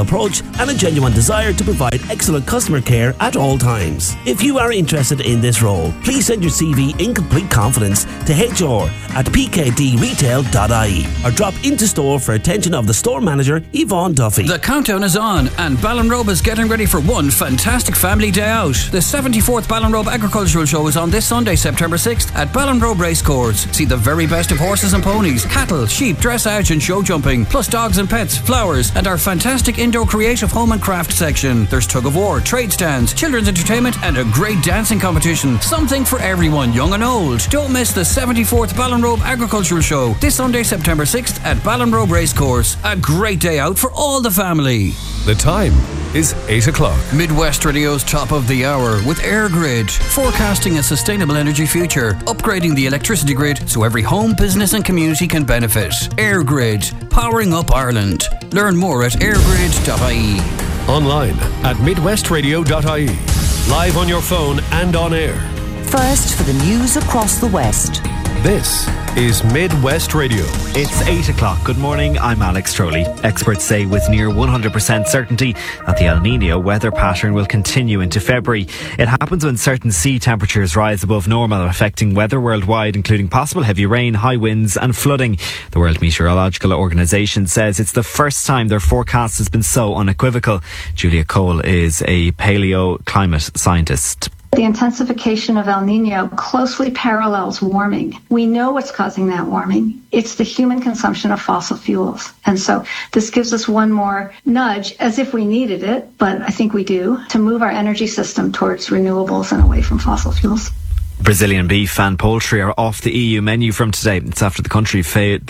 approach and a genuine desire to provide excellent customer care at all times. If you are interested in this role, please send your CV in complete confidence to hr@pkdretail.ie or drop into store for attention of the store manager, Yvonne Duffy. The countdown is on and Ballinrobe is getting ready for one fantastic family day out. The 74th Ballinrobe Agricultural Show is on this Sunday, September 6th at Ballinrobe Racecourse. See the very best of horses and ponies, cattle, sheep, dressage and show jumping, plus dogs and pets, flowers and our fantastic indoor creative home and craft section. There's tug of war, trade stands, children's entertainment and a great dancing competition. Something for everyone, young and old. Don't miss the 74th Ballinrobe Agricultural Show this Sunday, September 6th at Ballinrobe Racecourse. A great day out for all the family. The time is 8 o'clock. Midwest Radio's top of the hour with EirGrid, forecasting a sustainable energy future, upgrading the electricity grid so every home, business and community can benefit. EirGrid, powering up Ireland. Learn more at airgrid.ie. Online at midwestradio.ie. Live on your phone and on air. First for the news across the West. This is Midwest Radio. It's 8 o'clock. Good morning, I'm Alex Trolley. Experts say with near 100% certainty that the El Niño weather pattern will continue into February. It happens when certain sea temperatures rise above normal, affecting weather worldwide, including possible heavy rain, high winds and flooding. The World Meteorological Organization says it's the first time their forecast has been so unequivocal. Julia Cole is a paleoclimate scientist. The intensification of El Niño closely parallels warming. We know what's causing that warming. It's the human consumption of fossil fuels. And so this gives us one more nudge, as if we needed it, but I think we do, to move our energy system towards renewables and away from fossil fuels. Brazilian beef and poultry are off the EU menu from today. It's after the country failed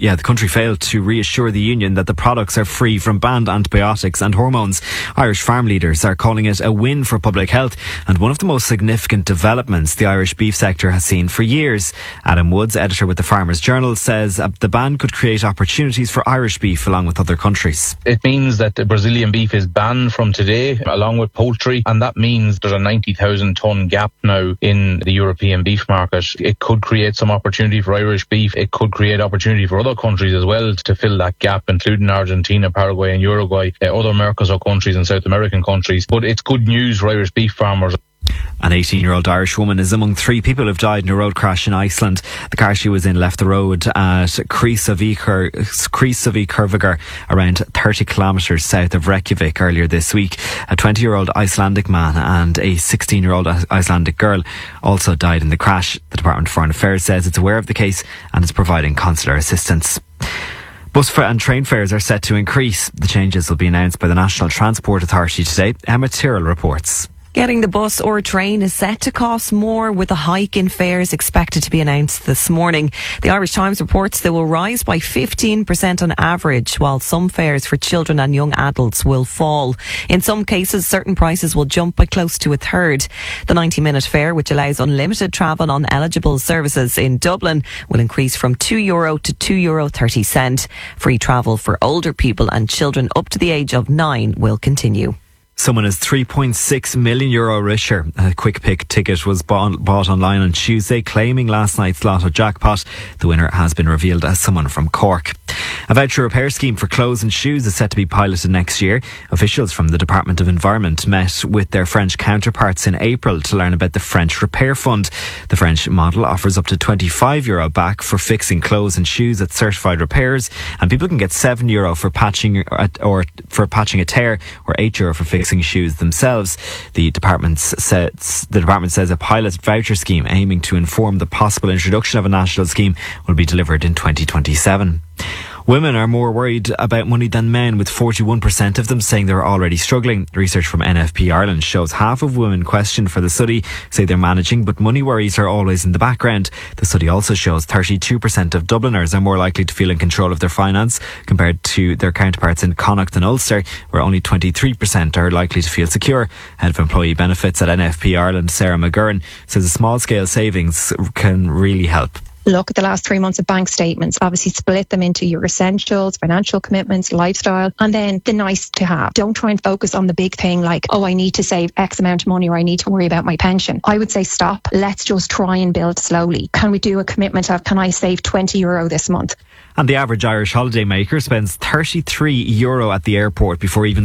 to reassure the union that the products are free from banned antibiotics and hormones. Irish farm leaders are calling it a win for public health and one of the most significant developments the Irish beef sector has seen for years. Adam Woods, editor with the Farmers Journal, says the ban could create opportunities for Irish beef along with other countries. It means that the Brazilian beef is banned from today along with poultry, and that means there's a 90,000 tonne gap now in the European beef market. It could create some opportunity for Irish beef. It could create opportunity for other countries as well to fill that gap, including Argentina, Paraguay and Uruguay, other Mercosur countries and South American countries. But it's good news for Irish beef farmers. An 18-year-old Irish woman is among 3 people who've died in a road crash in Iceland. The car she was in left the road at Krýsuvíkurvegur, around 30 kilometres south of Reykjavik earlier this week. A 20-year-old Icelandic man and a 16-year-old Icelandic girl also died in the crash. The Department of Foreign Affairs says it's aware of the case and is providing consular assistance. Bus and train fares are set to increase. The changes will be announced by the National Transport Authority today. Emma Tyrrell reports. Getting the bus or train is set to cost more, with a hike in fares expected to be announced this morning. The Irish Times reports they will rise by 15% on average, while some fares for children and young adults will fall. In some cases, certain prices will jump by close to a third. The 90-minute fare, which allows unlimited travel on eligible services in Dublin, will increase from €2 to €2.30. Free travel for older people and children up to the age of 9 will continue. Someone is €3.6 million richer. A quick pick ticket was bought online on Tuesday, claiming last night's lotto jackpot. The winner has been revealed as someone from Cork. A voucher repair scheme for clothes and shoes is set to be piloted next year. Officials from the Department of Environment met with their French counterparts in April to learn about the French Repair Fund. The French model offers up to €25 back for fixing clothes and shoes at certified repairs, and people can get €7 for patching a tear, or €8 for fixing shoes themselves. The department says a pilot voucher scheme aiming to inform the possible introduction of a national scheme will be delivered in 2027. Women are more worried about money than men, with 41% of them saying they're already struggling. Research from NFP Ireland shows half of women questioned for the study say they're managing, but money worries are always in the background. The study also shows 32% of Dubliners are more likely to feel in control of their finance compared to their counterparts in Connacht and Ulster, where only 23% are likely to feel secure. Head of Employee Benefits at NFP Ireland, Sarah McGurran, says a small-scale savings can really help. Look at the last 3 months of bank statements, obviously split them into your essentials, financial commitments, lifestyle, and then the nice to have. Don't try and focus on the big thing like, oh, I need to save X amount of money or I need to worry about my pension. I would say stop. Let's just try and build slowly. Can we do a commitment of, can I save €20 this month? And the average Irish holidaymaker spends €33 at the airport before even